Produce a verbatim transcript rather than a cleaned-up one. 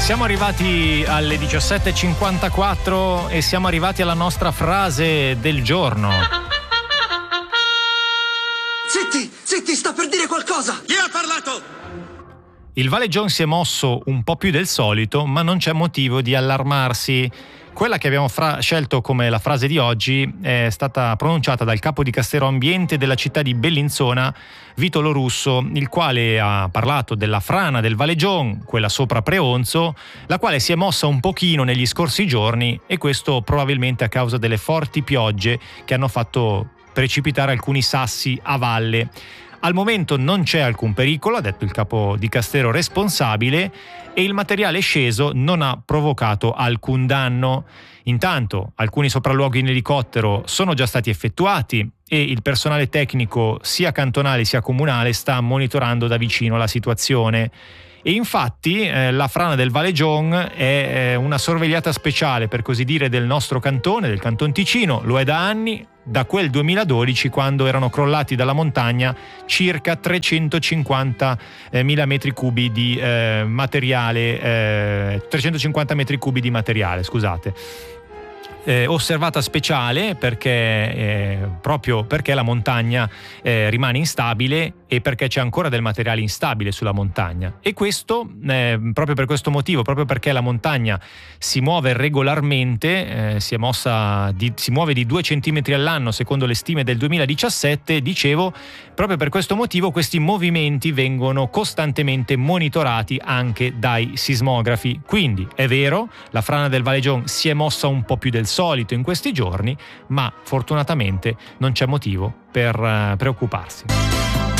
Siamo arrivati alle diciassette e cinquantaquattro e siamo arrivati alla nostra frase del giorno. Zitti, zitti, sta per dire qualcosa! Chi ha parlato? Il Vallejong si è mosso un po' più del solito, ma non c'è motivo di allarmarsi. Quella che abbiamo fra- scelto come la frase di oggi è stata pronunciata dal capo di Castero Ambiente della città di Bellinzona, Vito Lorusso, il quale ha parlato della frana del Vallejong, quella sopra Preonzo, la quale si è mossa un pochino negli scorsi giorni, e questo probabilmente a causa delle forti piogge che hanno fatto precipitare alcuni sassi a valle. Al momento non c'è alcun pericolo, ha detto il capo di Castero responsabile, e il materiale sceso non ha provocato alcun danno. Intanto alcuni sopralluoghi in elicottero sono già stati effettuati e il personale tecnico sia cantonale sia comunale sta monitorando da vicino la situazione. E infatti eh, la frana del Vallejong è eh, una sorvegliata speciale, per così dire, del nostro cantone, del Canton Ticino. Lo è da anni, da quel duemiladodici, quando erano crollati dalla montagna circa trecentocinquantamila metri cubi di eh, materiale, eh, trecentocinquanta metri cubi di materiale, scusate. Eh, osservata speciale perché eh, proprio perché la montagna eh, rimane instabile e perché c'è ancora del materiale instabile sulla montagna, e questo eh, proprio per questo motivo, proprio perché la montagna si muove regolarmente, eh, si è mossa di, si muove di due centimetri all'anno secondo le stime del duemiladiciassette. Dicevo, proprio per questo motivo questi movimenti vengono costantemente monitorati anche dai sismografi. Quindi è vero, la frana del Vallejong si è mossa un po' più del solito in questi giorni, ma fortunatamente non c'è motivo per uh, preoccuparsi.